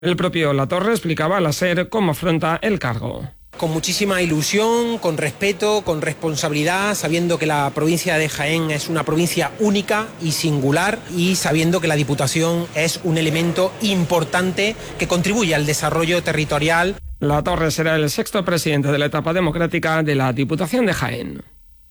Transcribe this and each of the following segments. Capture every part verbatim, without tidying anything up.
El propio Latorre explicaba a la SER cómo afronta el cargo. Con muchísima ilusión, con respeto, con responsabilidad, sabiendo que la provincia de Jaén es una provincia única y singular y sabiendo que la Diputación es un elemento importante que contribuye al desarrollo territorial. Latorre será el sexto presidente de la etapa democrática de la Diputación de Jaén.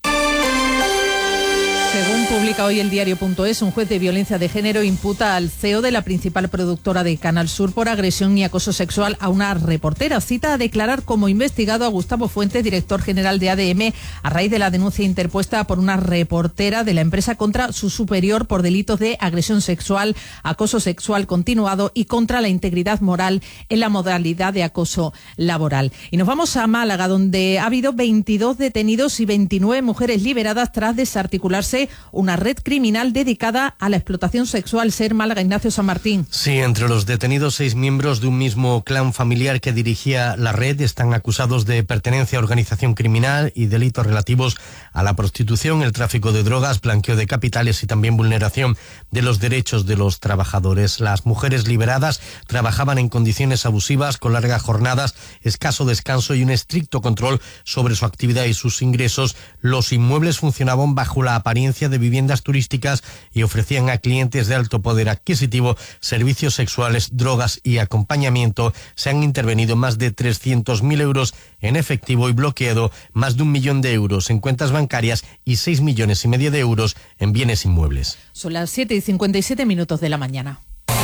Según publica hoy el diario punto es, un juez de violencia de género imputa al C E O de la principal productora de Canal Sur por agresión y acoso sexual a una reportera. Cita a declarar como investigado a Gustavo Fuentes, director general de A D M, a raíz de la denuncia interpuesta por una reportera de la empresa contra su superior por delitos de agresión sexual, acoso sexual continuado y contra la integridad moral en la modalidad de acoso laboral. Y nos vamos a Málaga, donde ha habido veintidós detenidos y veintinueve mujeres liberadas tras desarticularse una red criminal dedicada a la explotación sexual. SER Málaga, Ignacio San Martín. Sí, entre los detenidos, seis miembros de un mismo clan familiar que dirigía la red están acusados de pertenencia a organización criminal y delitos relativos a la prostitución, el tráfico de drogas, blanqueo de capitales y también vulneración de los derechos de los trabajadores. Las mujeres liberadas trabajaban en condiciones abusivas, con largas jornadas, escaso descanso y un estricto control sobre su actividad y sus ingresos. Los inmuebles funcionaban bajo la apariencia de viviendas turísticas y ofrecían a clientes de alto poder adquisitivo servicios sexuales, drogas y acompañamiento. Se han intervenido más de trescientos mil euros en efectivo y bloqueado más de un millón de euros en cuentas bancarias y seis millones y medio de euros en bienes inmuebles. Son las siete y cincuenta y siete minutos de la mañana.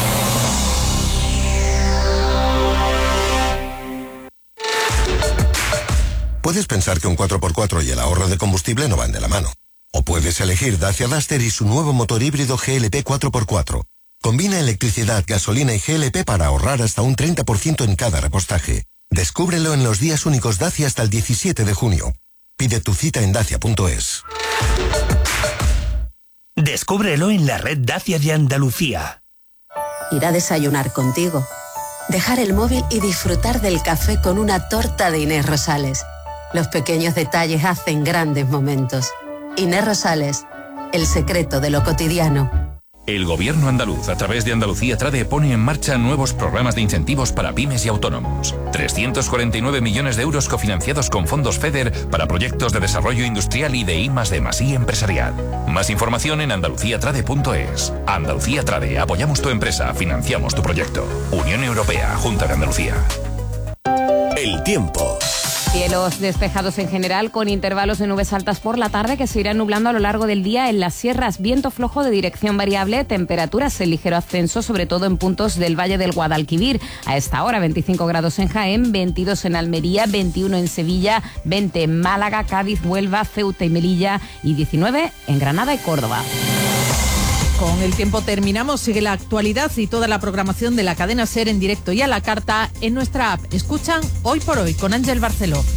Puedes pensar que un cuatro por cuatro y el ahorro de combustible no van de la mano. O puedes elegir Dacia Duster y su nuevo motor híbrido G L P cuatro por cuatro. Combina electricidad, gasolina y G L P para ahorrar hasta un treinta por ciento en cada repostaje. Descúbrelo en los días únicos Dacia hasta el diecisiete de junio. Pide tu cita en dacia punto es. Descúbrelo en la red Dacia de Andalucía. Ir a desayunar contigo. Dejar el móvil y disfrutar del café con una torta de Inés Rosales. Los pequeños detalles hacen grandes momentos. Inés Rosales, el secreto de lo cotidiano. El Gobierno andaluz, a través de Andalucía Trade, pone en marcha nuevos programas de incentivos para pymes y autónomos. trescientos cuarenta y nueve millones de euros cofinanciados con fondos FEDER para proyectos de desarrollo industrial y de I más D más I empresarial. Más información en andalucía trade punto es. Andalucía Trade, apoyamos tu empresa, financiamos tu proyecto. Unión Europea, Junta de Andalucía. El tiempo. Cielos despejados en general, con intervalos de nubes altas por la tarde que se irán nublando a lo largo del día en las sierras. Viento flojo de dirección variable, temperaturas en ligero ascenso, sobre todo en puntos del Valle del Guadalquivir. A esta hora veinticinco grados en Jaén, veintidós en Almería, veintiuno en Sevilla, veinte en Málaga, Cádiz, Huelva, Ceuta y Melilla y diecinueve en Granada y Córdoba. Con el tiempo terminamos. Sigue la actualidad y toda la programación de la cadena SER en directo y a la carta en nuestra app. Escuchan Hoy por Hoy con Ángel Barceló.